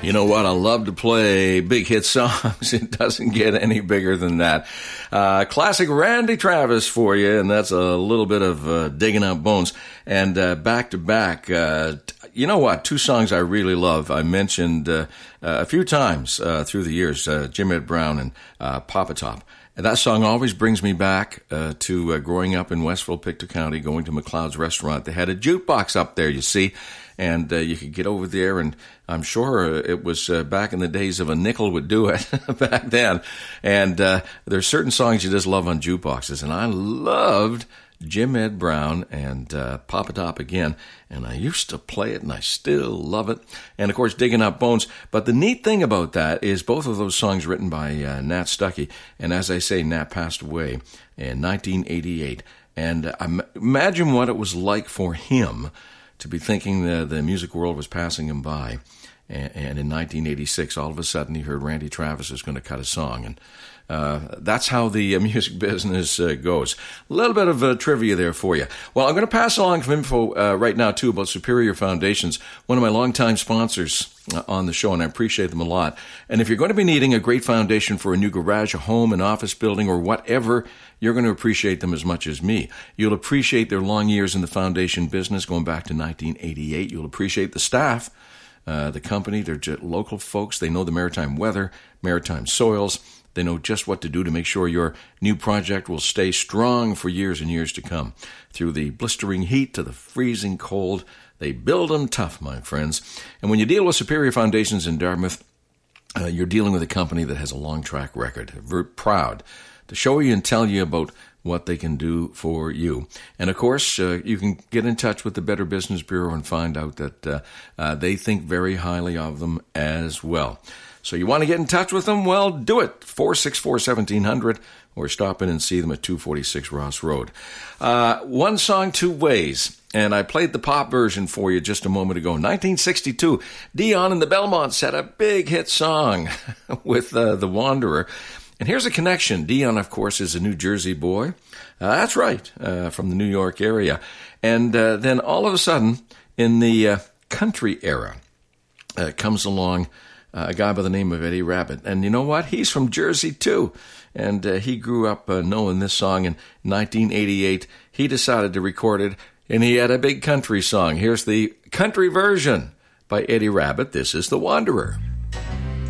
You know what? I love to play big hit songs. It doesn't get any bigger than that. Classic Randy Travis for you, and that's a little bit of digging up bones. And back to back, you know what? Two songs I really love. I mentioned a few times through the years, Jim Ed Brown and Papa Top. And that song always brings me back to growing up in Westville, Pictou County, going to McLeod's Restaurant. They had a jukebox up there, you see, and you could get over there, and I'm sure it was back in the days of a nickel would do it back then. And there's certain songs you just love on jukeboxes, and I loved Jim Ed Brown and Papa Top again, and I used to play it, and I still love it. And, of course, Digging Up Bones. But the neat thing about that is both of those songs written by Nat Stuckey, and as I say, Nat passed away in 1988. And imagine what it was like for him to be thinking the music world was passing him by. And in 1986, all of a sudden, he heard Randy Travis is going to cut a song. And that's how the music business goes. A little bit of trivia there for you. Well, I'm going to pass along some info right now, too, about Superior Foundations, one of my longtime sponsors on the show, and I appreciate them a lot. And if you're going to be needing a great foundation for a new garage, a home, an office building, or whatever, you're going to appreciate them as much as me. You'll appreciate their long years in the foundation business, going back to 1988. You'll appreciate the staff. The company, they're just local folks. They know the maritime weather, maritime soils. They know just what to do to make sure your new project will stay strong for years and years to come. Through the blistering heat to the freezing cold, they build them tough, my friends. And when you deal with Superior Foundations in Dartmouth, you're dealing with a company that has a long track record. We're proud to show you and tell you about what they can do for you. And, of course, you can get in touch with the Better Business Bureau and find out that they think very highly of them as well. So you want to get in touch with them? Well, do it. 464-1700, or stop in and see them at 246 Ross Road. One song, two ways. And I played the pop version for you just a moment ago. 1962, Dion and the Belmonts had a big hit song with The Wanderer. And here's a connection. Dion, of course, is a New Jersey boy. That's right, from the New York area. And then all of a sudden, in the country era, comes along a guy by the name of Eddie Rabbitt. And you know what? He's from Jersey, too. And he grew up knowing this song in 1988. He decided to record it, and he had a big country song. Here's the country version by Eddie Rabbitt. This is The Wanderer.